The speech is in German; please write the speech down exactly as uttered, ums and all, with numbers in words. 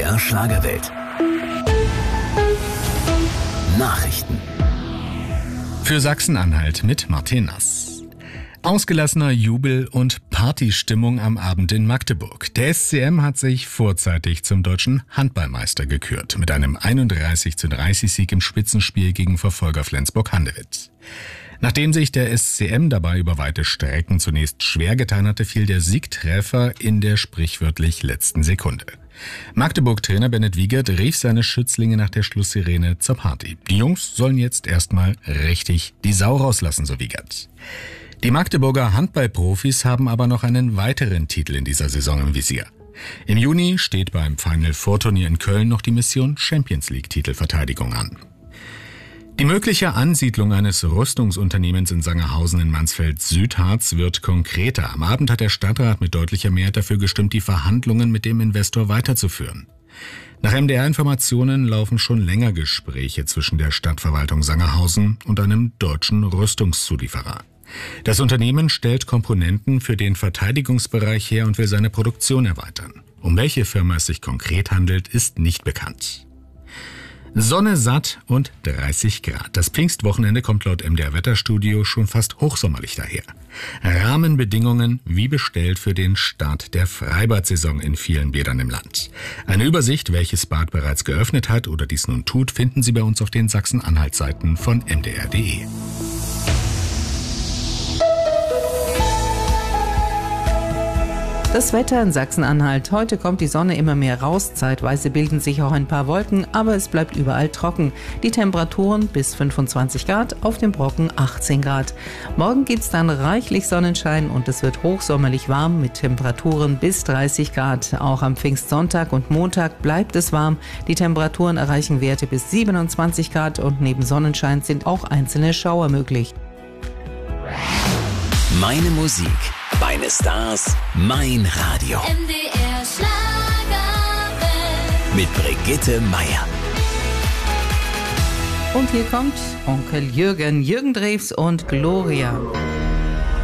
der Schlagerwelt. Nachrichten. Für Sachsen-Anhalt mit Martin Nass. Ausgelassener Jubel und Partystimmung am Abend in Magdeburg. Der S C M hat sich vorzeitig zum deutschen Handballmeister gekürt, mit einem einunddreißig zu dreißig Sieg im Spitzenspiel gegen Verfolger Flensburg-Handewitt. Nachdem sich der S C M dabei über weite Strecken zunächst schwer getan hatte, fiel der Siegtreffer in der sprichwörtlich letzten Sekunde. Magdeburg-Trainer Bennett Wiegert rief seine Schützlinge nach der Schlusssirene zur Party. Die Jungs sollen jetzt erstmal richtig die Sau rauslassen, so Wiegert. Die Magdeburger Handballprofis haben aber noch einen weiteren Titel in dieser Saison im Visier. Im Juni steht beim Final Four Turnier in Köln noch die Mission Champions League Titelverteidigung an. Die mögliche Ansiedlung eines Rüstungsunternehmens in Sangerhausen in Mansfeld-Südharz wird konkreter. Am Abend hat der Stadtrat mit deutlicher Mehrheit dafür gestimmt, die Verhandlungen mit dem Investor weiterzuführen. Nach M D R-Informationen laufen schon länger Gespräche zwischen der Stadtverwaltung Sangerhausen und einem deutschen Rüstungszulieferer. Das Unternehmen stellt Komponenten für den Verteidigungsbereich her und will seine Produktion erweitern. Um welche Firma es sich konkret handelt, ist nicht bekannt. Sonne satt und dreißig Grad. Das Pfingstwochenende kommt laut M D R-Wetterstudio schon fast hochsommerlich daher. Rahmenbedingungen wie bestellt für den Start der Freibad-Saison in vielen Bädern im Land. Eine Übersicht, welches Bad bereits geöffnet hat oder dies nun tut, finden Sie bei uns auf den Sachsen-Anhalt-Seiten von M D R punkt de. Das Wetter in Sachsen-Anhalt. Heute kommt die Sonne immer mehr raus. Zeitweise bilden sich auch ein paar Wolken, aber es bleibt überall trocken. Die Temperaturen bis fünfundzwanzig Grad, auf dem Brocken achtzehn Grad. Morgen gibt's dann reichlich Sonnenschein und es wird hochsommerlich warm mit Temperaturen bis dreißig Grad. Auch am Pfingstsonntag und Montag bleibt es warm. Die Temperaturen erreichen Werte bis siebenundzwanzig Grad und neben Sonnenschein sind auch einzelne Schauer möglich. Meine Musik, meine Stars, mein Radio. M D R Schlagerwelt. Mit Brigitte Meier. Und hier kommt Onkel Jürgen, Jürgen Drews und Gloria.